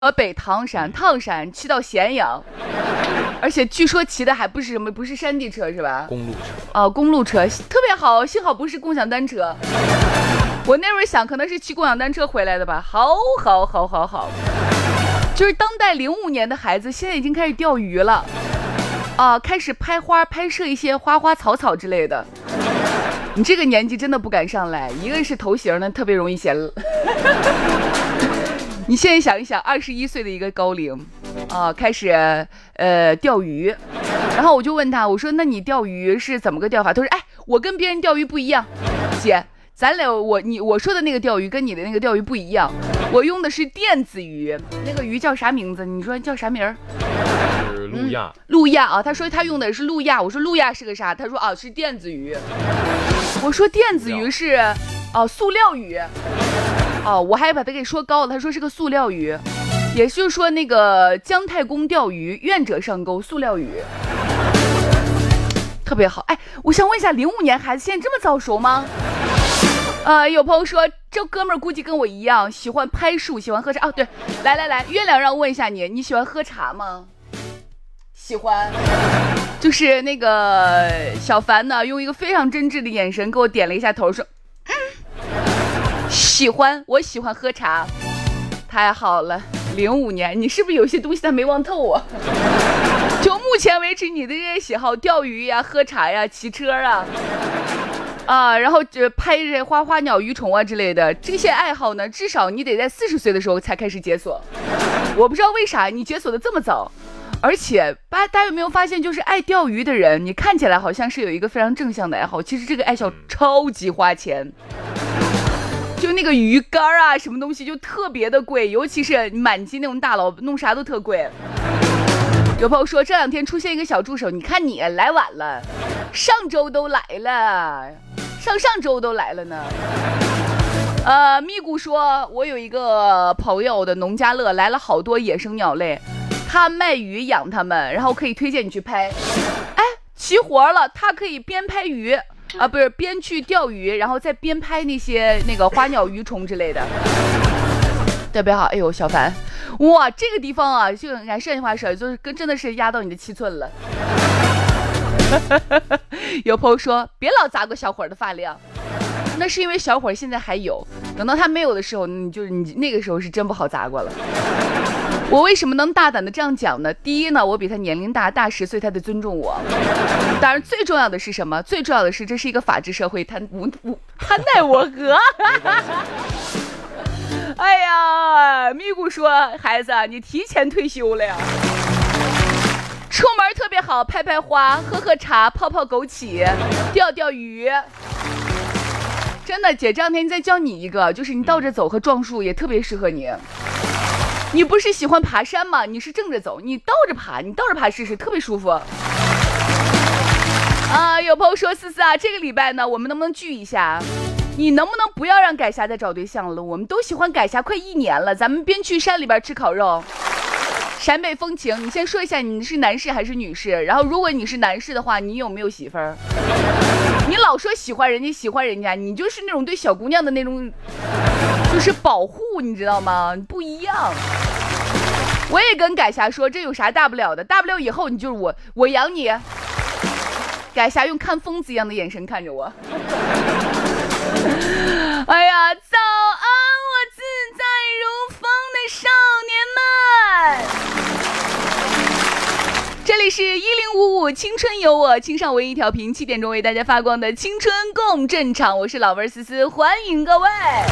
北唐山骑到咸阳，而且据说骑的还不是山地车是吧？ 公路车公路车特别好，幸好不是共享单车。我那会儿想可能是骑共享单车回来的吧，好，就是当代05年的孩子现在已经开始钓鱼了开始拍摄一些花花草草之类的。你这个年纪真的不敢上来，一个是头型呢特别容易显你现在想一想，21岁的一个高龄开始钓鱼，然后我就问他，我说那你钓鱼是怎么个钓法？他说我跟别人钓鱼不一样，姐，咱俩我说的那个钓鱼跟你的那个钓鱼不一样，我用的是电子鱼，那个鱼叫啥名字？你说叫啥名儿？ 是路亚。 路亚他说他用的是路亚，我说路亚是个啥？他说是电子鱼，我说电子鱼是塑料鱼。我还把他给说高了，他说是个塑料鱼，也就是说那个姜太公钓鱼，愿者上钩，塑料鱼特别好。我想问一下，05年孩子现在这么早熟吗？有朋友说这哥们儿估计跟我一样，喜欢拍树，喜欢喝茶。对，来，月亮让我问一下你喜欢喝茶吗？喜欢。就是那个小凡呢，用一个非常真挚的眼神给我点了一下头，说喜欢，我喜欢喝茶。太好了，05年你是不是有些东西他没望透啊？就目前为止你的这些喜好，钓鱼呀、喝茶呀、骑车然后拍这些花鸟鱼虫之类的这些爱好呢，至少你得在40岁的时候才开始解锁。我不知道为啥你解锁的这么早。而且大家有没有发现，就是爱钓鱼的人，你看起来好像是有一个非常正向的爱好，其实这个爱好超级花钱。就那个鱼竿什么东西就特别的贵，尤其是满级那种大佬弄啥都特贵。有朋友说这2天出现一个小助手，你看你来晚了，上周都来了，上周都来了呢。咪咕说我有一个朋友的农家乐来了好多野生鸟类，他卖鱼养他们，然后可以推荐你去拍。齐活了，他可以边拍鱼不是边去钓鱼，然后再边拍那个花鸟鱼虫之类的，特别好。哎呦，小凡，哇，这个地方就按陕西话说，就是真的是压到你的7寸了。有朋友说别老砸过小伙的发量，那是因为小伙现在还有，等到他没有的时候，你那个时候是真不好砸过了。我为什么能大胆的这样讲呢？第一呢，我比他年龄大10岁，他得尊重我。当然最重要的是什么？最重要的是这是一个法治社会，他奈我何。哎呀，咪咕说孩子你提前退休了呀。出门特别好，拍拍花，喝茶，泡枸杞，钓鱼。真的，姐这2天再教你一个，就是你倒着走和撞树也特别适合你。你不是喜欢爬山吗？你是正着走，你倒着爬试试，特别舒服。有朋友说思思这个礼拜呢，我们能不能聚一下？你能不能不要让改霞再找对象了？我们都喜欢改霞快1年了，咱们边去山里边吃烤肉。陕北风情，你先说一下你是男士还是女士？然后如果你是男士的话，你有没有媳妇儿？你老说喜欢人家，你就是那种对小姑娘的那种就是保护，你知道吗？不一样。我也跟改霞说，这有啥大不了的？大不了以后你就是我养你。改霞用看疯子一样的眼神看着我。哎呀，早安，我自在如风的少年们！这里是1055青春有我，青上唯一调频7点钟为大家发光的青春共振场，我是老妹思思，欢迎各位。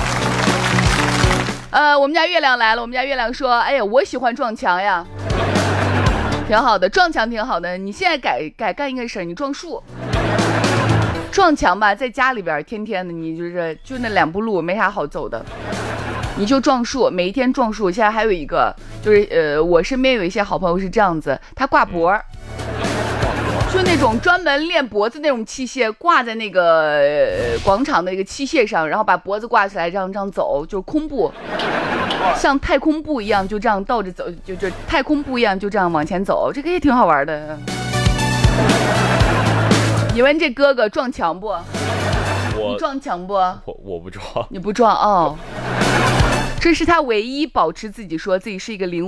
我们家月亮来了，我们家月亮说，哎呀，我喜欢撞墙呀。挺好的，撞墙挺好的。你现在改干一个事儿，你撞树。撞墙吧，在家里边天天的，你就那2步路没啥好走的，你就撞树，每一天撞树。现在还有一个，就是我身边有一些好朋友是这样子，他挂脖，就那种专门练脖子那种器械，挂在那个广场的一个器械上，然后把脖子挂起来，这样走，就是空步。像太空步一样就这样倒着走，就太空步一样就这样往前走，这个也挺好玩的。你问这哥哥撞墙不？你撞墙不？ 我不撞。 你不撞哦。 这是他唯一保持自己说自己是一个